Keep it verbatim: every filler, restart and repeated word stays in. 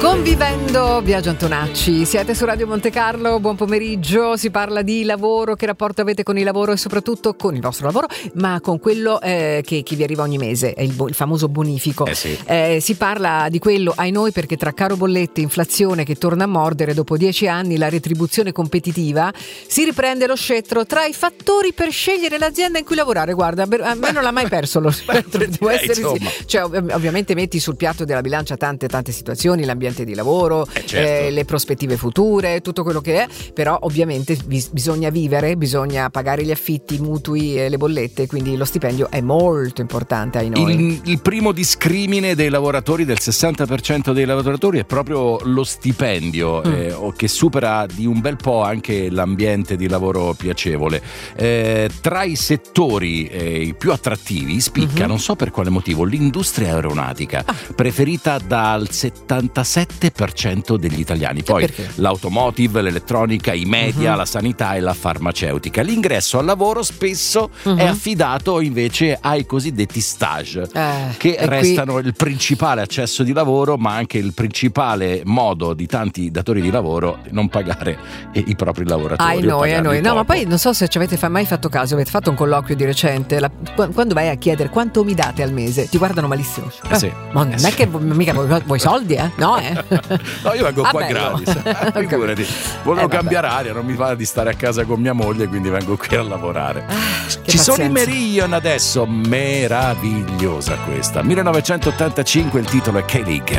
Convivendo, Biagio Antonacci, siete su Radio Monte Carlo, buon pomeriggio, si parla di lavoro, che rapporto avete con il lavoro e soprattutto con il vostro lavoro, ma con quello eh, che, che vi arriva ogni mese, è il, il famoso bonifico. Eh sì. eh, si parla di quello, ai noi, perché tra caro bollette, inflazione che torna a mordere, dopo dieci anni la retribuzione competitiva, si riprende lo scettro tra i fattori per scegliere l'azienda in cui lavorare. Guarda, a me non l'ha mai perso lo scettro, devo essere sì. Cioè, ovviamente metti sul piatto della bilancia tante tante situazioni, l'ambiente di lavoro, eh certo. eh, le prospettive future, tutto quello che è, però ovviamente bis- bisogna vivere, bisogna pagare gli affitti, i mutui e le bollette, quindi lo stipendio è molto importante ai noi. Il, il primo discrimine dei lavoratori, del sessanta per cento dei lavoratori, è proprio lo stipendio, mm. eh, che supera di un bel po' anche l'ambiente di lavoro piacevole. Eh, tra i settori eh, più attrattivi spicca, mm-hmm. non so per quale motivo, l'industria aeronautica, ah. preferita dal settantasette per cento degli italiani. Poi l'automotive, l'elettronica, i media, uh-huh. la sanità e la farmaceutica. L'ingresso al lavoro spesso uh-huh. è affidato invece ai cosiddetti stage, eh, che restano qui il principale accesso di lavoro, ma anche il principale modo di tanti datori di lavoro di non pagare i propri lavoratori. Ai noi, ai noi. No, ma poi non so se ci avete mai fatto caso, avete fatto un colloquio di recente, la, quando vai a chiedere quanto mi date al mese, ti guardano malissimo. Eh, sì. Ma non eh, è sì. che mica vuoi, vuoi soldi, eh? No, eh? No, io vengo ah, qua bello. gratis. Figurati, volevo eh, cambiare aria, non mi va di stare a casa con mia moglie, quindi vengo qui a lavorare. Ah, Ci pazienza. sono i Merion adesso, meravigliosa questa. millenovecentottantacinque, il titolo è K-League.